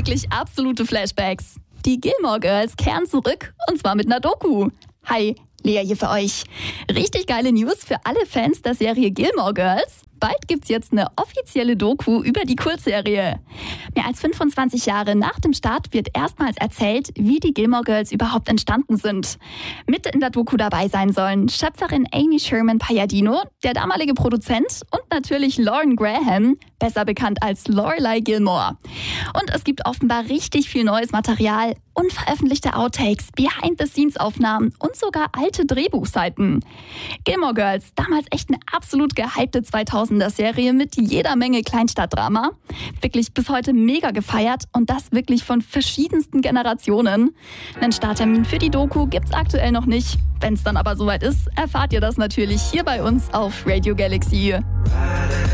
Wirklich absolute Flashbacks. Die Gilmore Girls kehren zurück und zwar mit einer Doku. Hi, Lea hier für euch. Richtig geile News für alle Fans der Serie Gilmore Girls. Bald gibt's jetzt eine offizielle Doku über die Kultserie. Mehr als 25 Jahre nach dem Start wird erstmals erzählt, wie die Gilmore Girls überhaupt entstanden sind. Mit in der Doku dabei sein sollen Schöpferin Amy Sherman Palladino, der damalige Produzent und natürlich Lauren Graham, besser bekannt als Lorelai Gilmore. Und es gibt offenbar richtig viel neues Material, unveröffentlichte Outtakes, Behind-the-Scenes-Aufnahmen und sogar alte Drehbuchseiten. Gilmore Girls, damals echt eine absolut gehypte 2000er-Serie mit jeder Menge Kleinstadtdrama. Wirklich bis heute mega gefeiert und das wirklich von verschiedensten Generationen. Einen Starttermin für die Doku gibt's aktuell noch nicht. Wenn es dann aber soweit ist, erfahrt ihr das natürlich hier bei uns auf Radio Galaxy.